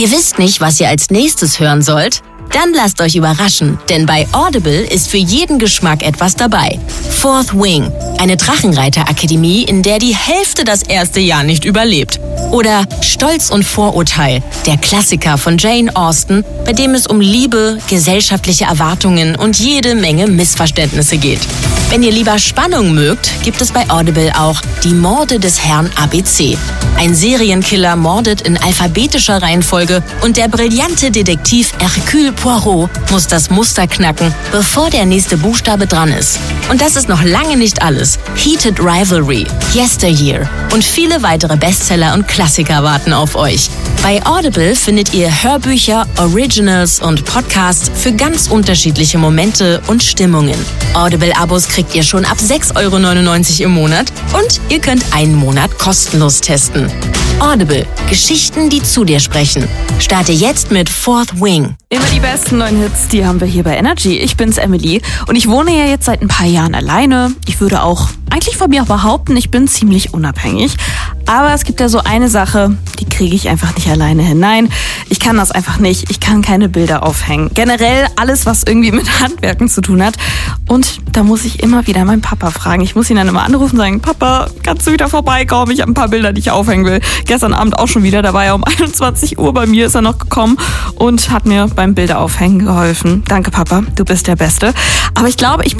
Ihr wisst nicht, was ihr als nächstes hören sollt? Dann lasst euch überraschen, denn bei Audible ist für jeden Geschmack etwas dabei. Fourth Wing, eine Drachenreiterakademie, in der die Hälfte das erste Jahr nicht überlebt. Oder Stolz und Vorurteil, der Klassiker von Jane Austen, bei dem es um Liebe, gesellschaftliche Erwartungen und jede Menge Missverständnisse geht. Wenn ihr lieber Spannung mögt, gibt es bei Audible auch Die Morde des Herrn ABC. Ein Serienkiller mordet in alphabetischer Reihenfolge und der brillante Detektiv Hercule Poirot muss das Muster knacken, bevor der nächste Buchstabe dran ist. Und das ist noch lange nicht alles. Heated Rivalry, Yesteryear und viele weitere Bestseller und Klassiker warten auf euch. Bei Audible findet ihr Hörbücher, Originals und Podcasts für ganz unterschiedliche Momente und Stimmungen. Audible-Abos kriegt ihr schon ab 6,99 € im Monat und ihr könnt einen Monat kostenlos testen. Audible. Geschichten, die zu dir sprechen. Starte jetzt mit Fourth Wing. Immer die besten neuen Hits, die haben wir hier bei Energy. Ich bin's, Emily. Und ich wohne ja jetzt seit ein paar Jahren alleine. Ich würde auch eigentlich von mir behaupten, ich bin ziemlich unabhängig. Aber es gibt ja so eine Sache, die kriege ich einfach nicht alleine hin. Nein, ich kann das einfach nicht. Ich kann keine Bilder aufhängen. Generell alles, was irgendwie mit Handwerken zu tun hat. Und da muss ich immer wieder meinen Papa fragen. Ich muss ihn dann immer anrufen und sagen, Papa, kannst du wieder vorbeikommen? Ich habe ein paar Bilder, die ich aufhängen will. Gestern Abend auch schon wieder. Da war er um 21 Uhr bei mir, ist er noch gekommen und hat mir beim Bilderaufhängen geholfen. Danke, Papa, du bist der Beste. Aber ich glaube, ich